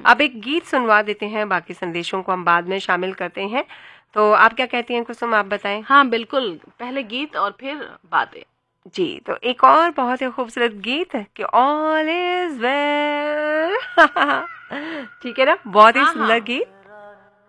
अब एक गीत सुनवा देते हैं, बाकी संदेशों को हम बाद में शामिल करते हैं। तो आप क्या कहती हैं कुसुम, आप बताएं। हाँ बिल्कुल, पहले गीत और फिर बातें। जी, तो एक और बहुत ही खूबसूरत गीत है कि ऑल इज वेल। ठीक है ना, बहुत ही हाँ हाँ, सुंदर गीत।